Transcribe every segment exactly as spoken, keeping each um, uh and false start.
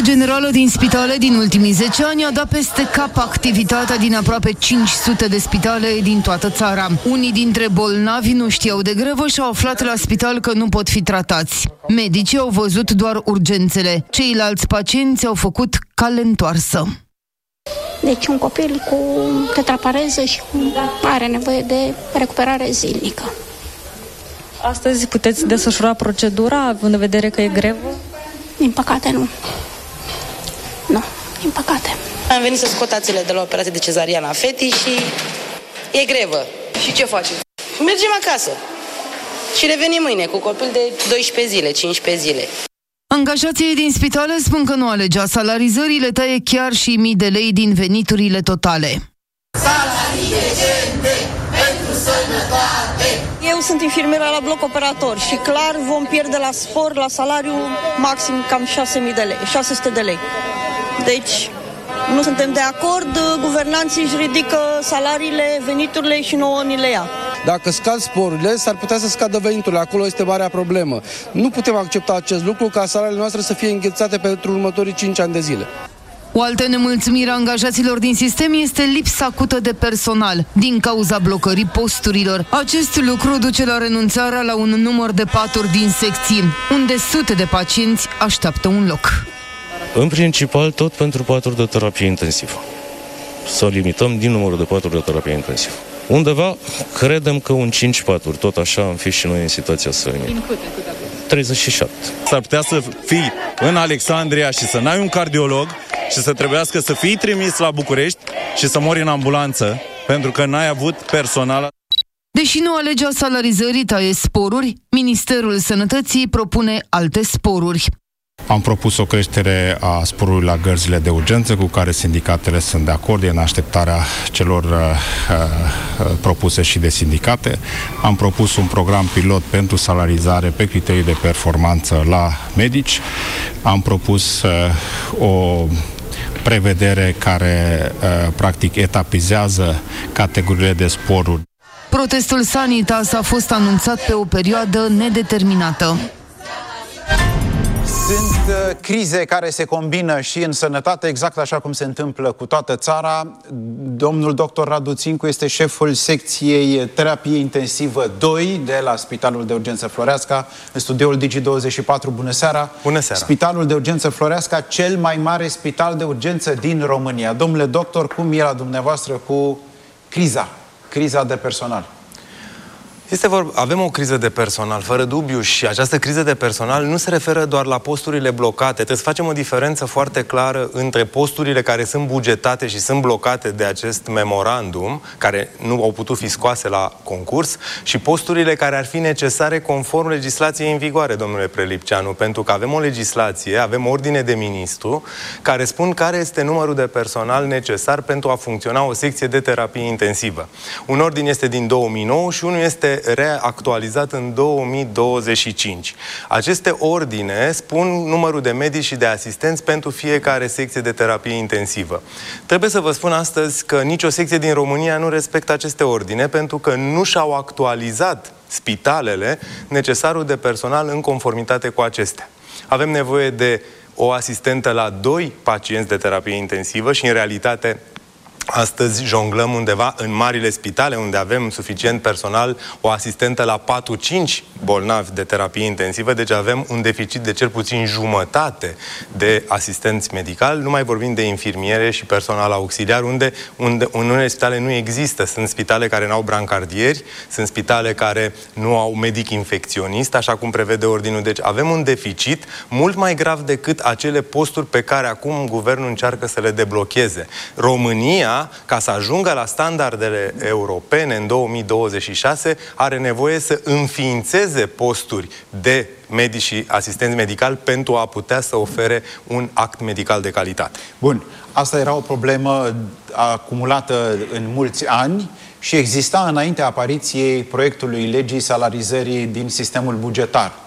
generală din spitale din ultimii zece ani a dat peste cap activitatea din aproape cinci sute de spitale din toată țara. Unii dintre bolnavi nu știau de grevă și au aflat la spital că nu pot fi tratați. Medicii au văzut doar urgențele. Ceilalți pacienți au făcut cale întoarsă. Deci un copil cu tetrapareză și cu are nevoie de recuperare zilnică. Astăzi puteți desfășura procedura, având în vedere că e grevă? Din păcate nu. Nu, din păcate. Am venit să scot ațele de la operație de cezariană a fetii și e grevă. Și ce faceți? Mergem acasă și revenim mâine cu copil de doisprezece zile, cincisprezece zile. Angajații din spitale spun că nu alegea salarizările, taie chiar și mii de lei din veniturile totale. Salarii decente pentru sănătate. Eu sunt infirmieră la bloc operator și clar vom pierde la spor, la salariu, maxim cam șase mii de lei, șase sute de lei. Deci nu suntem de acord, guvernanții își ridică salariile, veniturile și nouă ni le ia. Dacă scad sporurile, s-ar putea să scadă veniturile. Acolo este marea problemă. Nu putem accepta acest lucru ca salariile noastre să fie înghețate pentru următorii cinci ani de zile. O altă nemulțumire a angajaților din sistem este lipsa acută de personal, din cauza blocării posturilor. Acest lucru duce la renunțarea la un număr de paturi din secții, unde sute de pacienți așteaptă un loc. În principal, tot pentru paturi de terapie intensivă. Să limităm din numărul de paturi de terapie intensivă. Undeva, credem că un cinci paturi, tot așa am fi și noi în situația să limită. treizeci și șapte. S-ar putea să fii în Alexandria și să n-ai un cardiolog și să trebuiască să fii trimis la București și să mori în ambulanță pentru că n-ai avut personal. Deși nu legea salarizării taie sporuri, Ministerul Sănătății propune alte sporuri. Am propus o creștere a sporului la gărzile de urgență, cu care sindicatele sunt de acord, e în așteptarea celor uh, uh, propuse și de sindicate. Am propus un program pilot pentru salarizare pe criterii de performanță la medici. Am propus uh, o prevedere care uh, practic etapizează categoriile de sporuri. Protestul Sanitas a fost anunțat pe o perioadă nedeterminată. Sunt uh, crize care se combină și în sănătate, exact așa cum se întâmplă cu toată țara. Domnul doctor Radu Țincu este șeful secției terapie intensivă doi de la Spitalul de Urgență Floreasca, în studioul Digi douăzeci și patru. Bună seara! Bună seara! Spitalul de Urgență Floreasca, cel mai mare spital de urgență din România. Domnule doctor, cum e la dumneavoastră cu criza, criza de personal? Este vorba, avem o criză de personal, fără dubiu, și această criză de personal nu se referă doar la posturile blocate. Trebuie să facem o diferență foarte clară între posturile care sunt bugetate și sunt blocate de acest memorandum, care nu au putut fi scoase la concurs, și posturile care ar fi necesare conform legislației în vigoare, domnule Prelipceanu, pentru că avem o legislație, avem ordine de ministru, care spun care este numărul de personal necesar pentru a funcționa o secție de terapie intensivă. Un ordin este din două mii nouă și unul este reactualizat în două mii douăzeci și cinci. Aceste ordine spun numărul de medici și de asistenți pentru fiecare secție de terapie intensivă. Trebuie să vă spun astăzi că nicio secție din România nu respectă aceste ordine pentru că nu și-au actualizat spitalele necesarul de personal în conformitate cu acestea. Avem nevoie de o asistentă la doi pacienți de terapie intensivă și, în realitate, astăzi jonglăm undeva în marile spitale, unde avem suficient personal, o asistentă la patru cinci bolnavi de terapie intensivă, deci avem un deficit de cel puțin jumătate de asistenți medicali, nu mai vorbim de infirmiere și personal auxiliar, unde, unde în unele spitale nu există. Sunt spitale care nu au brancardieri, sunt spitale care nu au medic infecționist, așa cum prevede ordinul. Deci avem un deficit mult mai grav decât acele posturi pe care acum guvernul încearcă să le deblocheze. România, ca să ajungă la standardele europene în două mii douăzeci și șase, are nevoie să înființeze posturi de medici și asistenți medicali pentru a putea să ofere un act medical de calitate. Bun, asta era o problemă acumulată în mulți ani și exista înaintea apariției proiectului legii salarizării din sistemul bugetar.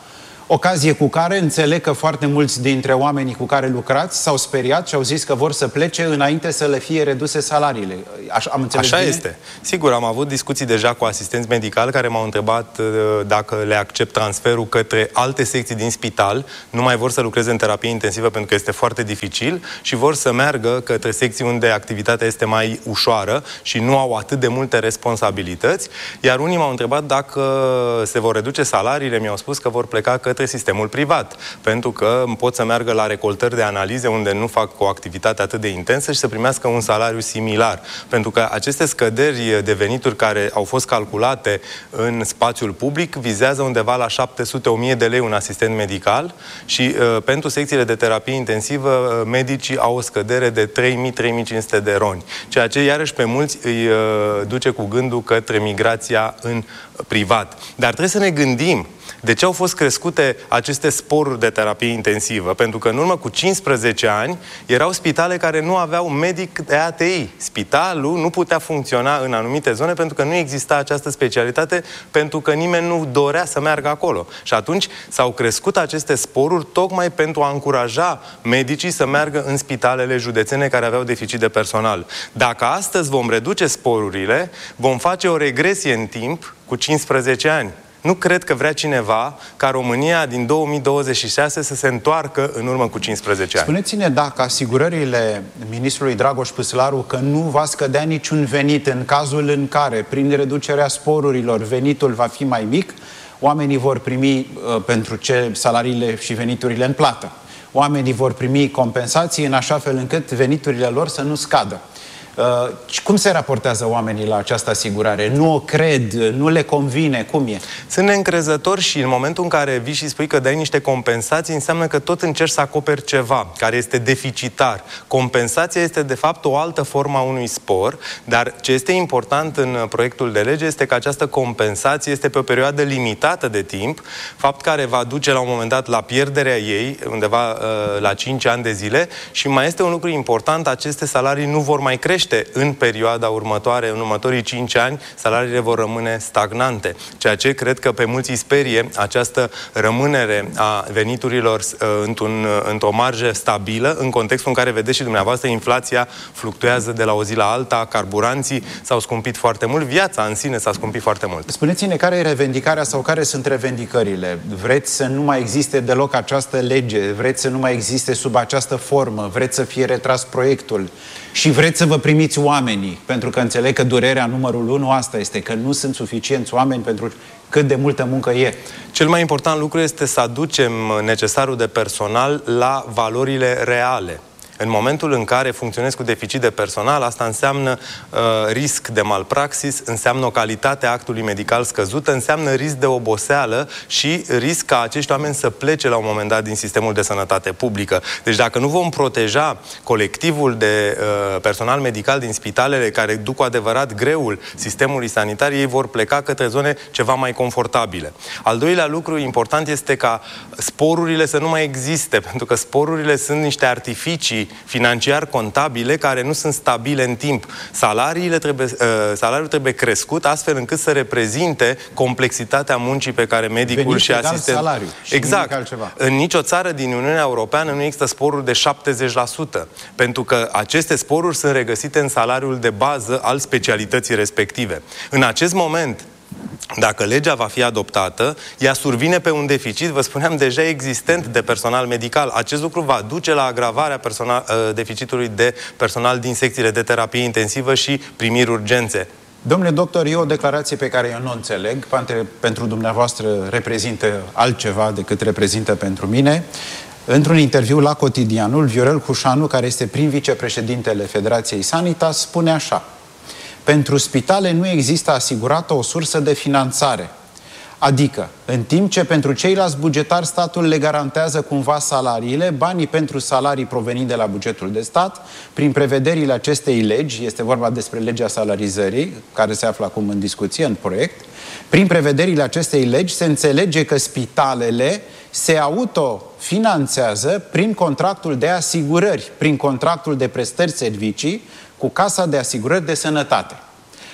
Ocazie cu care înțeleg că foarte mulți dintre oamenii cu care lucrați s-au speriat și au zis că vor să plece înainte să le fie reduse salariile. Așa, am înțeles Așa bine? este. Sigur, am avut discuții deja cu asistenți medicali care m-au întrebat uh, dacă le accept transferul către alte secții din spital, nu mai vor să lucreze în terapie intensivă pentru că este foarte dificil și vor să meargă către secții unde activitatea este mai ușoară și nu au atât de multe responsabilități. Iar unii m-au întrebat dacă se vor reduce salariile, mi-au spus că vor pleca către sistemul privat, pentru că pot să meargă la recoltări de analize unde nu fac o activitate atât de intensă și să primească un salariu similar. Pentru că aceste scăderi de venituri care au fost calculate în spațiul public vizează undeva la șapte sute la o mie de lei un asistent medical și uh, pentru secțiile de terapie intensivă uh, medicii au o scădere de trei mii - trei mii cinci sute de roni, ceea ce iarăși pe mulți îi uh, duce cu gândul către migrația în privat. Dar trebuie să ne gândim de ce au fost crescute aceste sporuri de terapie intensivă? Pentru că în urmă cu cincisprezece ani erau spitale care nu aveau medic de A T I. Spitalul nu putea funcționa în anumite zone pentru că nu exista această specialitate, pentru că nimeni nu dorea să meargă acolo. Și atunci s-au crescut aceste sporuri tocmai pentru a încuraja medicii să meargă în spitalele județene care aveau deficit de personal. Dacă astăzi vom reduce sporurile, vom face o regresie în timp cu cincisprezece ani. Nu cred că vrea cineva ca România din două mii douăzeci și șase să se întoarcă în urmă cu cincisprezece ani. Spuneți-ne dacă asigurările ministrului Dragoș Păsălaru că nu va scădea niciun venit în cazul în care, prin reducerea sporurilor, venitul va fi mai mic, oamenii vor primi uh, pentru ce salariile și veniturile în plată. Oamenii vor primi compensații în așa fel încât veniturile lor să nu scadă. Uh, cum se raportează oamenii la această asigurare? Nu o cred? Nu le convine? Cum e? Sunt neîncrezători și în momentul în care vii și spui că dai niște compensații, înseamnă că tot încerci să acoperi ceva care este deficitar. Compensația este de fapt o altă formă a unui spor, dar ce este important în proiectul de lege este că această compensație este pe o perioadă limitată de timp, fapt care va duce la un moment dat la pierderea ei, undeva uh, la cinci ani de zile, și mai este un lucru important, aceste salarii nu vor mai crește în perioada următoare, în următorii cinci ani, salariile vor rămâne stagnante. Ceea ce cred că pe mulți îi sperie această rămânere a veniturilor uh, într-un, uh, într-o marjă stabilă, în contextul în care vedeți și dumneavoastră, inflația fluctuează de la o zi la alta, carburanții s-au scumpit foarte mult, viața în sine s-a scumpit foarte mult. Spuneți-ne care e revendicarea sau care sunt revendicările? Vreți să nu mai existe deloc această lege? Vreți să nu mai existe sub această formă? Vreți să fie retras proiectul? Și vreți să vă primiți oamenii, pentru că înțeleg că durerea numărul unu asta este, că nu sunt suficienți oameni pentru cât de multă muncă e. Cel mai important lucru este să aducem necesarul de personal la valorile reale. În momentul în care funcționezi cu deficit de personal, asta înseamnă uh, risc de malpraxis, înseamnă o calitate a actului medical scăzută, înseamnă risc de oboseală și risc ca acești oameni să plece la un moment dat din sistemul de sănătate publică. Deci dacă nu vom proteja colectivul de uh, personal medical din spitalele care duc cu adevărat greul sistemului sanitar, ei vor pleca către zone ceva mai confortabile. Al doilea lucru important este ca sporurile să nu mai existe, pentru că sporurile sunt niște artificii financiar-contabile care nu sunt stabile în timp. Salariile trebuie, uh, salariul trebuie crescut astfel încât să reprezinte complexitatea muncii pe care medicul Venit și asistentul... salariu și exact. În nicio țară din Uniunea Europeană nu există sporuri de șaptezeci la sută, pentru că aceste sporuri sunt regăsite în salariul de bază al specialității respective. În acest moment, dacă legea va fi adoptată, ea survine pe un deficit, vă spuneam, deja existent de personal medical. Acest lucru va duce la agravarea personal, deficitului de personal din secțiile de terapie intensivă și primiri urgențe. Domnule doctor, e o declarație pe care eu nu o înțeleg. Pentru dumneavoastră reprezintă altceva decât reprezintă pentru mine. Într-un interviu la Cotidianul, Viorel Cușanu, care este prim vicepreședintele Federației Sanitas, spune așa: pentru spitale nu există asigurată o sursă de finanțare. Adică, în timp ce pentru ceilalți bugetari statul le garantează cumva salariile, banii pentru salarii provenind de la bugetul de stat, prin prevederile acestei legi, este vorba despre legea salarizării, care se află acum în discuție, în proiect, prin prevederile acestei legi se înțelege că spitalele se autofinanțează prin contractul de asigurări, prin contractul de prestări servicii cu Casa de Asigurări de Sănătate.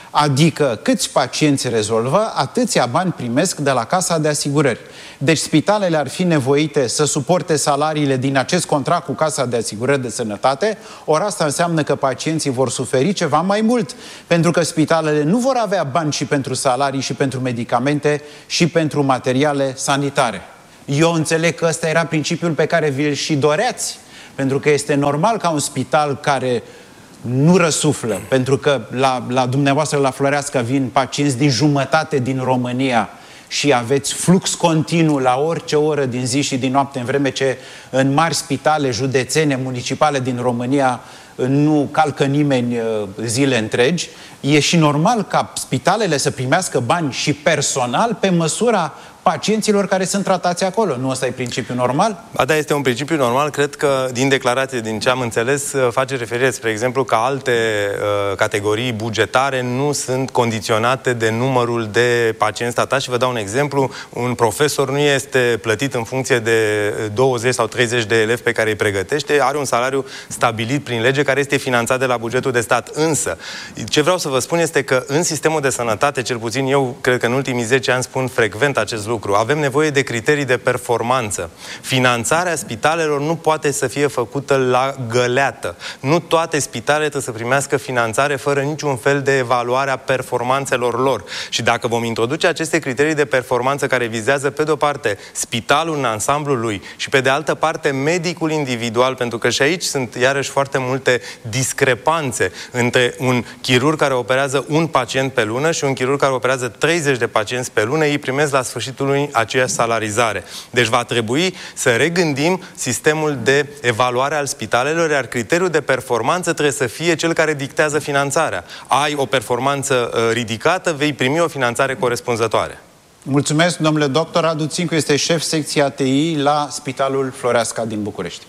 Adică câți pacienți rezolvă, atâția bani primesc de la Casa de Asigurări. Deci spitalele ar fi nevoite să suporte salariile din acest contract cu Casa de Asigurări de Sănătate, ori asta înseamnă că pacienții vor suferi ceva mai mult, pentru că spitalele nu vor avea bani și pentru salarii, și pentru medicamente, și pentru materiale sanitare. Eu înțeleg că ăsta era principiul pe care vi-l și doreați, pentru că este normal ca un spital care nu răsuflă, pentru că la, la dumneavoastră la Floreasca vin pacienți din jumătate din România și aveți flux continuu la orice oră din zi și din noapte, în vreme ce în mari spitale județene, municipale din România nu calcă nimeni zile întregi. E și normal ca spitalele să primească bani și personal pe măsura pacienților care sunt tratați acolo. Nu ăsta e principiul normal? Ba da, este un principiu normal. Cred că din declarație, din ce am înțeles, face referire, spre exemplu, că alte uh, categorii bugetare nu sunt condiționate de numărul de pacienți tratați. Și vă dau un exemplu. Un profesor nu este plătit în funcție de douăzeci sau treizeci de elevi pe care îi pregătește. Are un salariu stabilit prin lege care este finanțat de la bugetul de stat. Însă, ce vreau să vă spun este că în sistemul de sănătate, cel puțin eu cred că în ultimii zece ani spun frecvent acest lucru, avem nevoie de criterii de performanță. Finanțarea spitalelor nu poate să fie făcută la găleată. Nu toate spitalele trebuie să primească finanțare fără niciun fel de evaluare a performanțelor lor. Și dacă vom introduce aceste criterii de performanță care vizează pe de o parte spitalul în ansamblul lui și pe de altă parte medicul individual, pentru că și aici sunt iarăși foarte multe discrepanțe între un chirurg care operează un pacient pe lună și un chirurg care operează treizeci de pacienți pe lună, ei primesc la sfârșitul lunii aceeași salarizare. Deci va trebui să regândim sistemul de evaluare al spitalelor, iar criteriul de performanță trebuie să fie cel care dictează finanțarea. Ai o performanță uh, ridicată, vei primi o finanțare corespunzătoare. Mulțumesc, domnule doctor. Radu Țincu este șef secției A T I la Spitalul Floreasca din București.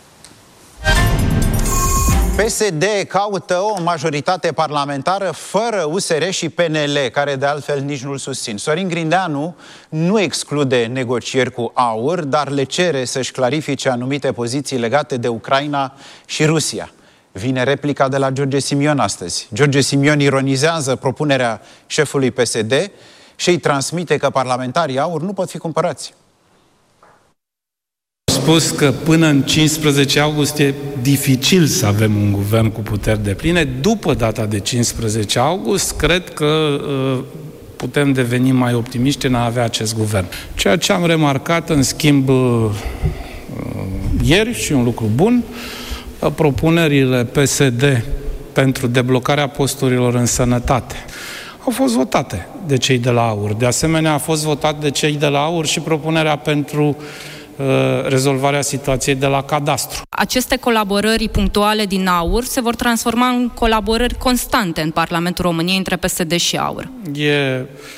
P S D caută o majoritate parlamentară fără U S R și P N L, care de altfel nici nu-l susțin. Sorin Grindeanu nu exclude negocieri cu AUR, dar le cere să-și clarifice anumite poziții legate de Ucraina și Rusia. Vine replica de la George Simion astăzi. George Simion ironizează propunerea șefului P S D și îi transmite că parlamentarii AUR nu pot fi cumpărați. Spus că până în cincisprezece august e dificil să avem un guvern cu puteri depline. După data de cincisprezece august, cred că uh, putem deveni mai optimiști în a avea acest guvern. Ceea ce am remarcat, în schimb, uh, ieri, și un lucru bun, uh, propunerile P S D pentru deblocarea posturilor în sănătate au fost votate de cei de la AUR. De asemenea, a fost votat de cei de la AUR și propunerea pentru rezolvarea situației de la cadastru. Aceste colaborări punctuale din AUR se vor transforma în colaborări constante în Parlamentul României între P S D și AUR. E...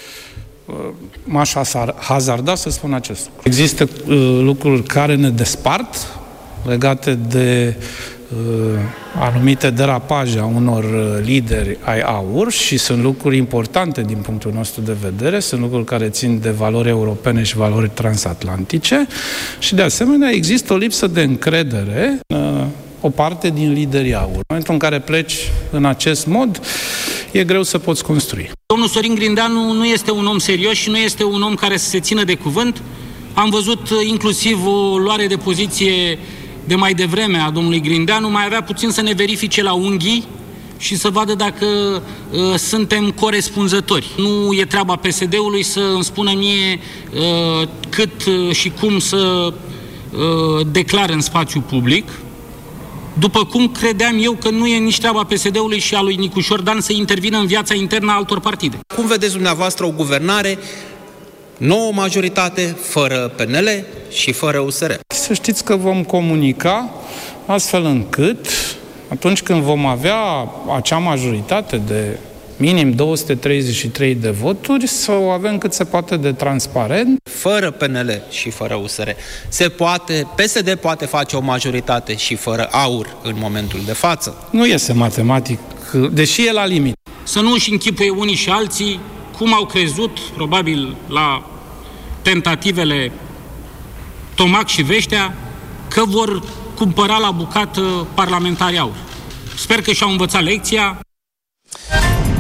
m-aș hazarda să spun acest lucru. Există uh, lucruri care ne despart legate de uh, anumite derapaje a unor uh, lideri ai AUR și sunt lucruri importante din punctul nostru de vedere, sunt lucruri care țin de valori europene și valori transatlantice și de asemenea există o lipsă de încredere în uh, o parte din liderii AUR. În momentul în care pleci în acest mod, e greu să poți construi. Domnul Sorin Grindeanu nu este un om serios și nu este un om care să se țină de cuvânt. Am văzut inclusiv o luare de poziție de mai devreme a domnului Grindeanu, mai avea puțin să ne verifice la unghii și să vadă dacă uh, suntem corespunzători. Nu e treaba P S D-ului să îmi spună mie uh, cât uh, și cum să uh, declar în spațiu public, după cum credeam eu că nu e nici treaba P S D-ului și a lui Nicușor Dan să intervină în viața internă a altor partide. Cum vedeți dumneavoastră o guvernare, nouă majoritate, fără P N L și fără U S R? Să știți că vom comunica astfel încât, atunci când vom avea acea majoritate de minim două sute treizeci și trei de voturi, să o avem cât se poate de transparent. Fără P N L și fără U S R. Se poate, P S D poate face o majoritate și fără AUR în momentul de față. Nu iese matematic, deși e la limit. Să nu își închipuie unii și alții cum au crezut, probabil la tentativele Tomac și Veștea, că vor cumpăra la bucată parlamentarii AUR. Sper că și-au învățat lecția.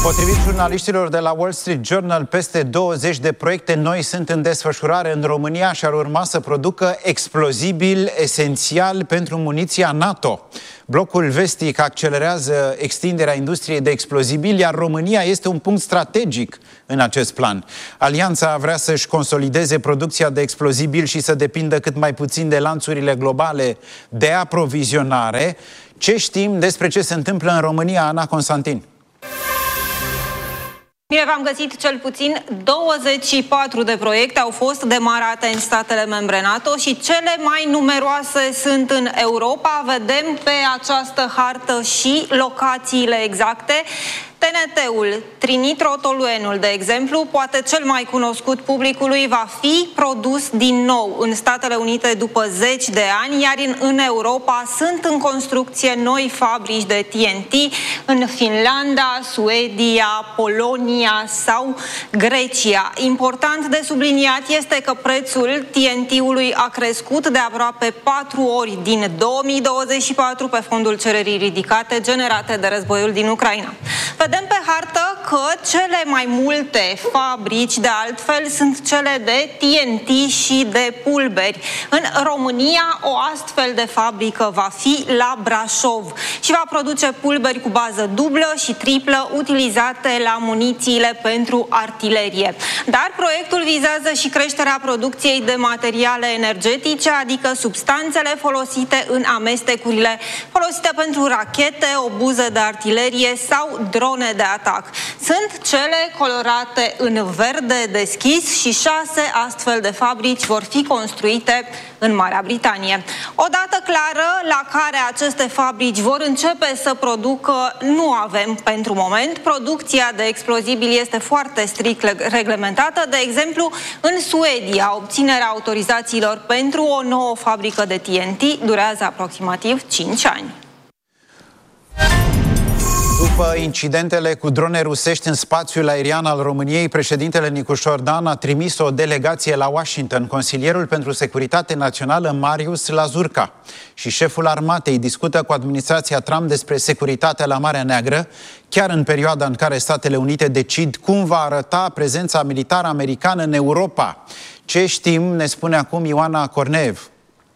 Potrivit jurnaliștilor de la Wall Street Journal, peste douăzeci de proiecte noi sunt în desfășurare în România și ar urma să producă explozibil esențial pentru muniția NATO. Blocul vestic accelerează extinderea industriei de explozibili, iar România este un punct strategic în acest plan. Alianța vrea să-și consolideze producția de explozibili și să depindă cât mai puțin de lanțurile globale de aprovizionare. Ce știm despre ce se întâmplă în România, Ana Constantin? Bine v-am găsit. Cel puțin douăzeci și patru de proiecte au fost demarate în statele membre NATO și cele mai numeroase sunt în Europa. Vedem pe această hartă și locațiile exacte. T N T-ul, trinitrotoluenul, de exemplu, poate cel mai cunoscut publicului, va fi produs din nou în Statele Unite după zeci de ani, iar în, în Europa sunt în construcție noi fabrici de T N T în Finlanda, Suedia, Polonia sau Grecia. Important de subliniat este că prețul T N T-ului a crescut de aproape patru ori din două mii douăzeci și patru pe fondul cererii ridicate generate de războiul din Ucraina. Vedem pe hartă că cele mai multe fabrici, de altfel, sunt cele de T N T și de pulberi. În România, o astfel de fabrică va fi la Brașov și va produce pulberi cu bază dublă și triplă utilizate la munițiile pentru artilerie. Dar proiectul vizează și creșterea producției de materiale energetice, adică substanțele folosite în amestecurile folosite pentru rachete, obuze de artilerie sau drone de atac. Sunt cele colorate în verde deschis și șase astfel de fabrici vor fi construite în Marea Britanie. O dată clară la care aceste fabrici vor începe să producă nu avem pentru moment. Producția de explozibili este foarte strict reglementată. De exemplu, în Suedia, obținerea autorizațiilor pentru o nouă fabrică de T N T durează aproximativ cinci ani. După incidentele cu drone rusești în spațiul aerian al României, președintele Nicușor Dan a trimis o delegație la Washington. Consilierul pentru Securitate Națională, Marius Lazurca, și șeful armatei discută cu administrația Trump despre securitatea la Marea Neagră, chiar în perioada în care Statele Unite decid cum va arăta prezența militară americană în Europa. Ce știm, ne spune acum Ioana Corneev.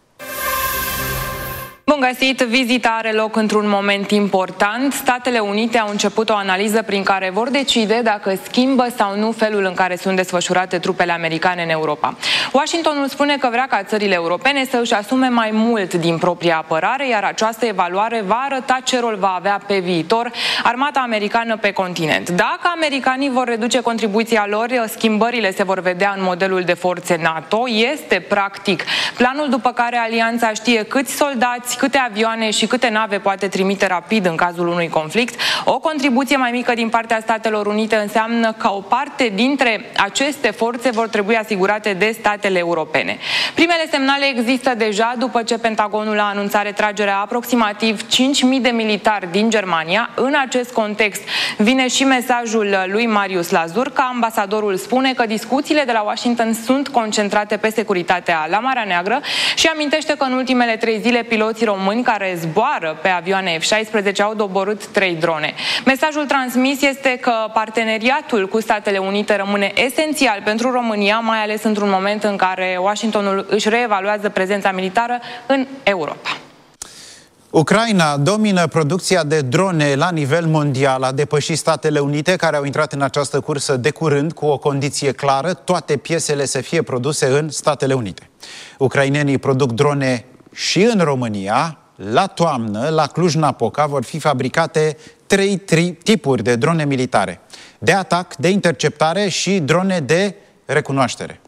Bun găsit! Vizita are loc într-un moment important. Statele Unite au început o analiză prin care vor decide dacă schimbă sau nu felul în care sunt desfășurate trupele americane în Europa. Washingtonul spune că vrea ca țările europene să își asume mai mult din propria apărare, iar această evaluare va arăta ce rol va avea pe viitor armata americană pe continent. Dacă americanii vor reduce contribuția lor, schimbările se vor vedea în modelul de forțe NATO. Este practic planul după care alianța știe câți soldați, câte avioane și câte nave poate trimite rapid în cazul unui conflict. O contribuție mai mică din partea Statelor Unite înseamnă că o parte dintre aceste forțe vor trebui asigurate de statele europene. Primele semnale există deja după ce Pentagonul a anunțat retragerea aproximativ cinci mii de militari din Germania. În acest context vine și mesajul lui Marius Lazurca. Ambasadorul spune că discuțiile de la Washington sunt concentrate pe securitatea la Marea Neagră și amintește că în ultimele trei zile piloții români care zboară pe avioane F șaisprezece au doborât trei drone. Mesajul transmis este că parteneriatul cu Statele Unite rămâne esențial pentru România, mai ales într-un moment în care Washingtonul își reevaluează prezența militară în Europa. Ucraina domină producția de drone la nivel mondial, a depășit Statele Unite, care au intrat în această cursă de curând cu o condiție clară: toate piesele să fie produse în Statele Unite. Ucrainenii produc drone și în România. La toamnă, la Cluj-Napoca, vor fi fabricate trei tipuri de drone militare: de atac, de interceptare și drone de recunoaștere.